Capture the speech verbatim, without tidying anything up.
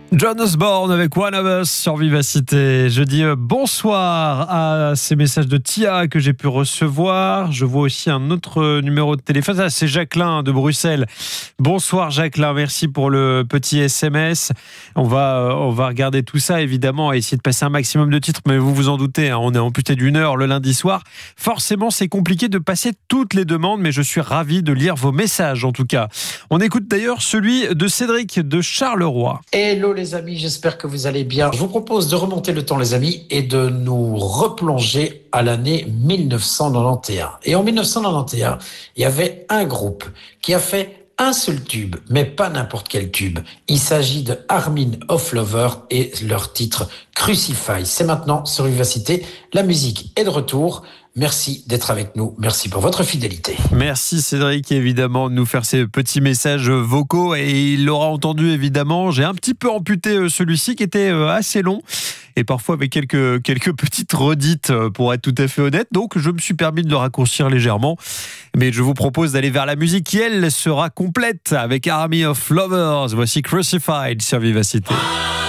John Osborne avec One of Us sur Vivacité. Je dis bonsoir à ces messages de Tia que j'ai pu recevoir. Je vois aussi un autre numéro de téléphone. Ah, c'est Jacqueline de Bruxelles. Bonsoir Jacqueline, merci pour le petit S M S. On va, on va regarder tout ça évidemment et essayer de passer un maximum de titres. Mais vous vous en doutez, hein, on est amputé d'une heure le lundi soir. Forcément, c'est compliqué de passer toutes les demandes, mais je suis ravi de lire vos messages en tout cas. On écoute d'ailleurs celui de Cédric de Charleroi. Hello les amis, j'espère que vous allez bien. Je vous propose de remonter le temps les amis et de nous replonger à l'année mille neuf cent quatre-vingt-onze. Et en mille neuf cent quatre-vingt-onze, il y avait un groupe qui a fait un seul tube, mais pas n'importe quel tube. Il s'agit de Army of Lovers et leur titre Crucify. C'est maintenant sur Vivacité. La musique est de retour. Merci d'être avec nous. Merci pour votre fidélité. Merci Cédric, évidemment, de nous faire ces petits messages vocaux. Et il l'aura entendu, évidemment. J'ai un petit peu amputé celui-ci qui était assez long. Et parfois avec quelques, quelques petites redites, pour être tout à fait honnête. Donc, je me suis permis de le raccourcir légèrement. Mais je vous propose d'aller vers la musique qui, elle, sera complète avec Army of Lovers. Voici Crucified sur Vivacité.